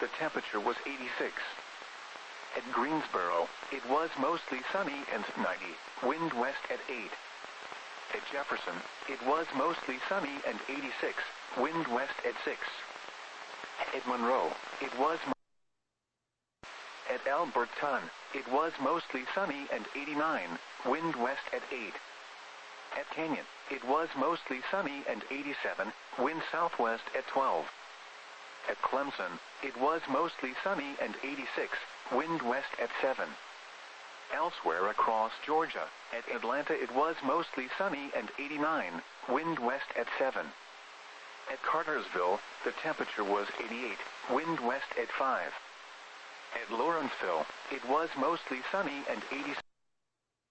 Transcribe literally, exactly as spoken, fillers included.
the temperature was eighty-six. At Greensboro, it was mostly sunny and ninety, wind west at eight. At Jefferson, it was mostly sunny and eighty-six, wind west at six. At Monroe, it was At Alberton, it was mostly sunny and eighty-nine, wind west at eight. At Canyon, it was mostly sunny and eighty-seven, wind southwest at twelve. At Clemson, it was mostly sunny and eighty-six, wind west at seven. Elsewhere across Georgia, at Atlanta it was mostly sunny and eighty-nine, wind west at seven. At Cartersville, the temperature was eighty-eight, wind west at five. At Lawrenceville, it was mostly sunny and eighty-six.